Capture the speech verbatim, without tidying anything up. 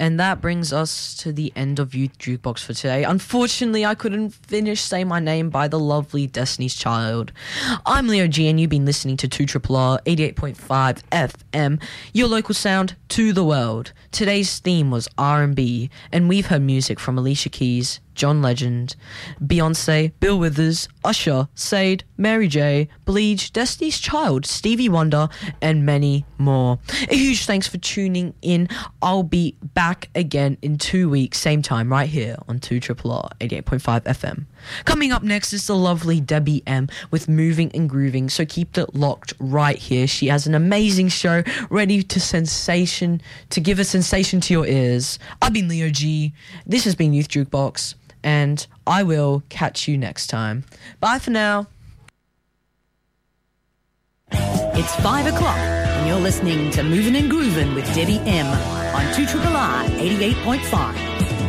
And that brings us to the end of Youth Jukebox for today. Unfortunately, I couldn't finish Say My Name by the lovely Destiny's Child. I'm Leo G, and you've been listening to two R R R eighty-eight point five F M, your local sound to the world. Today's theme was R and B, and we've heard music from Alicia Keys, John Legend, Beyonce, Bill Withers, Usher, Sade, Mary J, Bleach, Destiny's Child, Stevie Wonder, and many more. A huge thanks for tuning in. I'll be back again in two weeks, same time, right here on two R R R eighty-eight point five F M. Coming up next is the lovely Debbie M with Moving and Grooving, so keep it locked right here. She has an amazing show ready to sensation, to give a sensation to your ears. I've been Leo G. This has been Youth Jukebox, and I will catch you next time. Bye for now. It's five o'clock, and you're listening to Moving and Grooving with Debbie M on two R R R eighty-eight point five.